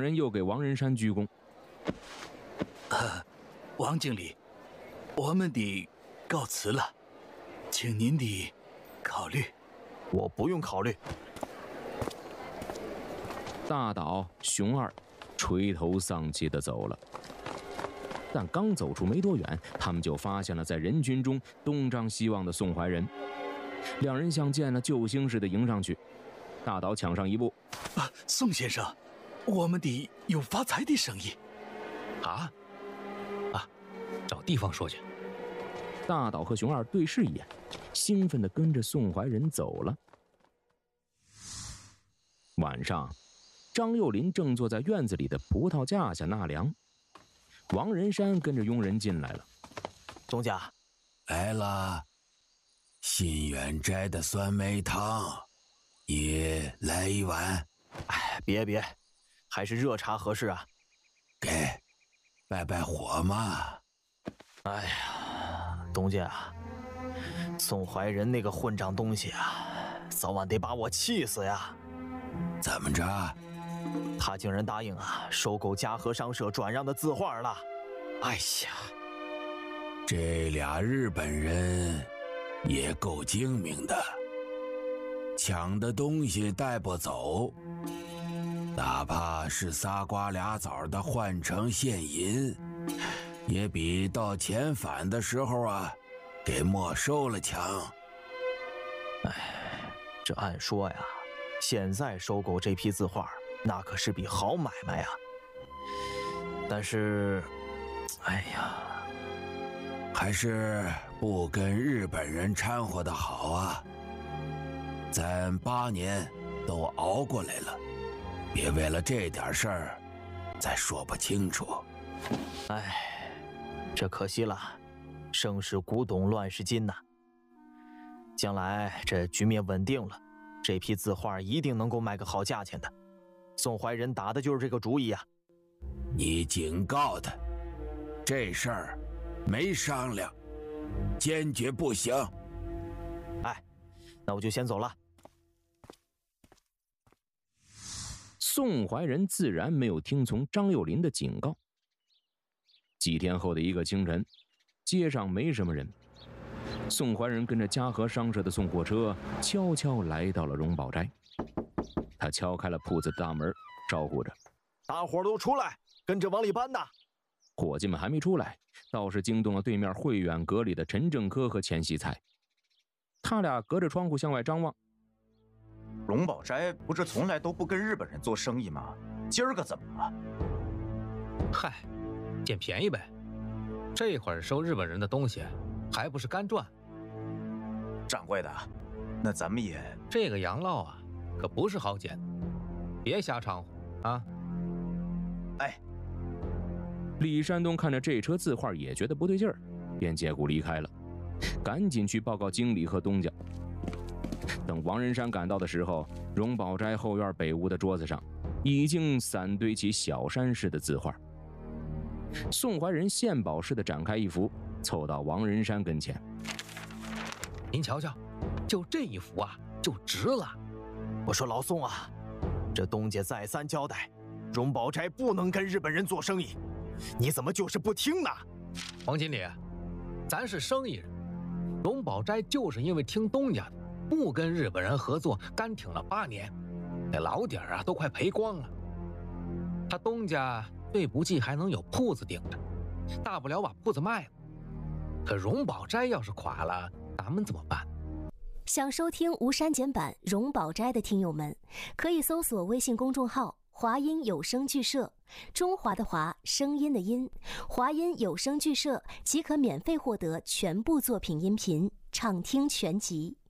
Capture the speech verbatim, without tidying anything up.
人又给王仁山鞠躬。 呃，王经理，我们得告辞了，请您得考虑。 我不用考虑。 大岛、熊二垂头丧气地走了。但刚走出没多远，他们就发现了在人群中东张西望的宋怀仁。两人像见了救星似的迎上去。大岛抢上一步：“ 啊，宋先生，我们得有发财的生意。” 啊啊，找地方说去。 大岛和熊二对视一眼，兴奋地跟着宋怀仁走了。晚上，张幼林正坐在院子里的葡萄架下纳凉。王仁山跟着佣人进来了。 东家， 来了，新远摘的酸梅汤，你来一碗。 哎，别别，还是热茶合适啊。 给，拜拜火嘛。 哎呀，东家，宋怀仁那个混账东西啊，早晚得把我气死呀！ 怎么着？ 他竟然答应啊收购嘉禾商社转让的字画了。哎呀， 这俩日本人也够精明的，抢的东西带不走，哪怕是仨瓜俩枣的换成现银，也比到遣返的时候啊给没收了强。 哎，这按说呀，现在收购这批字画那可是笔好买卖啊。但是，哎呀， 还是不跟日本人掺和的好啊。咱八年都熬过来了，别为了这点事儿再说不清楚。 哎，这可惜了，生是古董，乱是金呐。将来这局面稳定了，这批字画一定能够卖个好价钱的。宋怀仁打的就是这个主意啊！ 你警告他，这事儿没商量，坚决不行。 哎，那我就先走了。 宋怀仁自然没有听从张幼林的警告。几天后的一个清晨，街上没什么人。宋怀仁跟着嘉禾商社的送货车悄悄来到了荣宝斋。他敲开了铺子的大门，招呼着：“ 大伙都出来，跟着往里搬呐！” 伙计们还没出来，倒是惊动了对面汇远阁里的陈正科和钱熙才。他俩隔着窗户向外张望。 荣宝斋不是从来都不跟日本人做生意吗？今儿个怎么了？ 嗨，捡便宜呗。这会儿收日本人的东西，还不是干赚？ 掌柜的，那咱们也…… 这个洋烙啊，可不是好捡，别瞎掺和啊！ 哎， 李山东看着这车字画也觉得不对劲儿，便借故离开了，赶紧去报告经理和东家。等王仁山赶到的时候，荣宝斋后院北屋的桌子上已经散堆起小山似的字画。宋怀仁献宝似的展开一幅，凑到王仁山跟前：“ 您瞧瞧，就这一幅啊，就值了。” 我说老宋啊，这东家再三交代，荣宝斋不能跟日本人做生意，你怎么就是不听呢？ 王经理，咱是生意人，荣宝斋就是因为听东家的，不跟日本人合作，干挺了八年，那老底儿啊都快赔光了。他东家最不济还能有铺子顶着，大不了把铺子卖了。可荣宝斋要是垮了，咱们怎么办？ 想收听无删减版荣宝斋的听友们，可以搜索微信公众号华音有声剧社，中华的华，声音的音，华音有声剧社即可免费获得全部作品音频，畅听全集。